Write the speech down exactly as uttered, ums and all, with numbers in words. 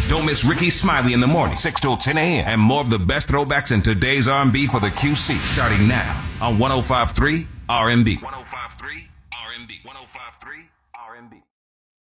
Don't miss Ricky Smiley in the morning, six till ten a.m. And more of the best throwbacks in today's R and B for the Q C. Starting now on one oh five point three R and B. one oh five point three R and B. one oh five point three R and B.